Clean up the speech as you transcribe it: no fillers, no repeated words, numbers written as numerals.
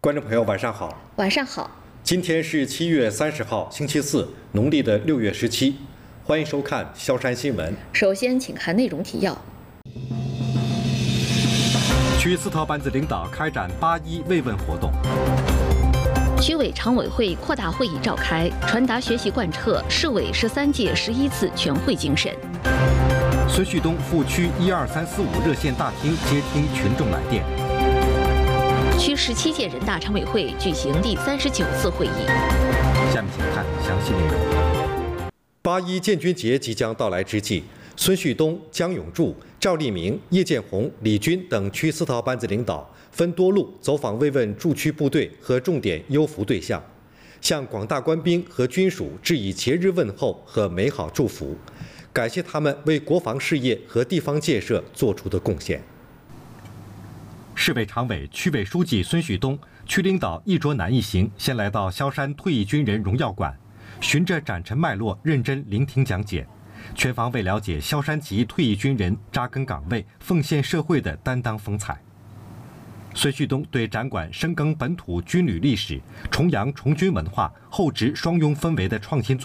观众朋友，晚上好。 晚上好。 今天是7月30号，星期四，农历的6月17。欢迎收看萧山新闻。 首先，请看内容提要。 区4套班子领导开展8·1慰问活动。 区委常委会扩大会议召开，传达学习贯彻市委13届11次全会精神。 孙旭东赴区12345热线大厅接听群众来电。 区17届人大常委会举行第39次会议。 下面请看详细内容。8·1建军节即将到来之际，孙旭东、江永柱、赵立明、叶建红、李军等区4套班子领导分多路走访慰问驻区部队和重点优抚对象，向广大官兵和军属致以节日问候和美好祝福，感谢他们为国防事业和地方建设做出的贡献。市委常委、区委书记孙旭东、区领导易卓南一行先来到萧山退役军人荣耀馆，循着展陈脉络认真聆听讲解，全方位了解萧山籍退役军人扎根岗位、奉献社会的担当风采。孙旭东对展馆深耕本土军旅历史、重扬从军文化、厚植双拥氛围的创新